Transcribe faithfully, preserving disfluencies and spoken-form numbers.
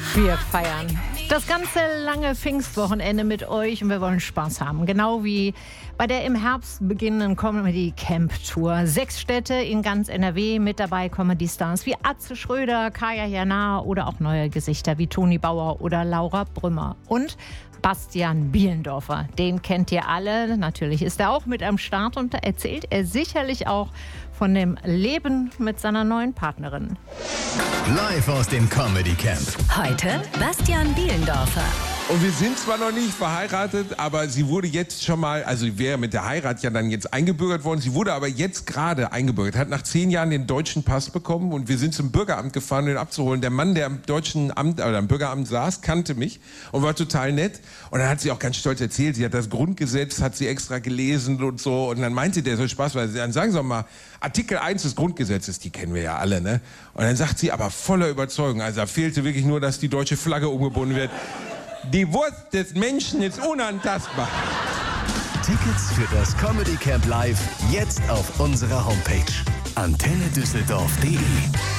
Wir feiern das ganze lange Pfingstwochenende mit euch und wir wollen Spaß haben. Genau wie bei der im Herbst beginnenden Comedy Camp Tour. Sechs Städte in ganz N R W, mit dabei Comedy-Stars wie Atze Schröder, Kaya Jana oder auch neue Gesichter wie Toni Bauer oder Laura Brümmer. Und Bastian Bielendorfer, den kennt ihr alle. Natürlich ist er auch mit am Start und da erzählt er sicherlich auch von dem Leben mit seiner neuen Partnerin. Live aus dem Comedy Camp. Heute Bastian Bielendorfer. Und wir sind zwar noch nicht verheiratet, aber sie wurde jetzt schon mal, also sie wäre mit der Heirat ja dann jetzt eingebürgert worden. Sie wurde aber jetzt gerade eingebürgert, hat nach zehn Jahren den deutschen Pass bekommen und wir sind zum Bürgeramt gefahren, um ihn abzuholen. Der Mann, der am deutschen Amt oder am Bürgeramt saß, kannte mich und war total nett. Und dann hat sie auch ganz stolz erzählt, sie hat das Grundgesetz, hat sie extra gelesen und so. Und dann meinte der so Spaß, weil sie dann sagen Sie doch mal, Artikel eins des Grundgesetzes, die kennen wir ja alle, ne? Und dann sagt sie aber voller Überzeugung, also da fehlte wirklich nur, dass die deutsche Flagge umgebunden wird. Die Wurst des Menschen ist unantastbar. Tickets für das Comedy Camp Live jetzt auf unserer Homepage antenne düsseldorf punkt de.